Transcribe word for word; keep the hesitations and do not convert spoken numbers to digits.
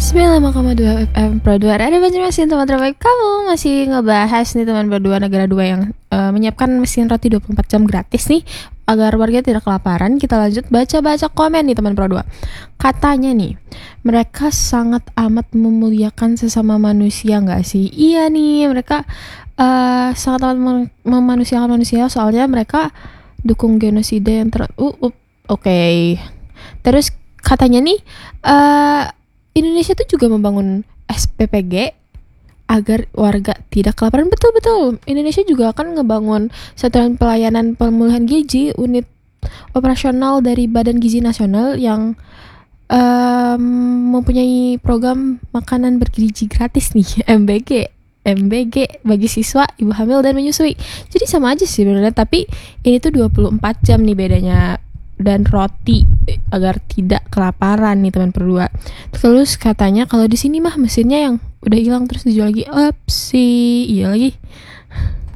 sembilan puluh lima koma dua F M Pro dua Radio Banjarmasin, teman terbaik kamu. Masih ngebahas nih teman berdua, negara dua yang uh, menyiapkan mesin roti dua puluh empat jam gratis nih agar warga tidak kelaparan. Kita lanjut baca-baca komen nih teman Pro dua. Katanya nih, mereka sangat amat memuliakan sesama manusia gak sih? Iya nih, mereka uh, sangat amat mem- memanusiakan manusia. Soalnya mereka dukung genosida yang ter... Uh, uh, Oke okay. Terus katanya nih, uh, Indonesia tuh juga membangun S P P G agar warga tidak kelaparan. Betul-betul. Indonesia juga akan ngebangun Satuan Pelayanan Pemulihan Gizi, unit operasional dari Badan Gizi Nasional yang um, mempunyai program makanan bergizi gratis nih, M B G. M B G bagi siswa, ibu hamil dan menyusui. Jadi sama aja sih sebenarnya, tapi ini tuh dua puluh empat jam nih bedanya. Dan roti agar tidak kelaparan nih teman berdua. Terus katanya kalau di sini mah mesinnya yang udah hilang terus dijual lagi. Upsi, iya lagi.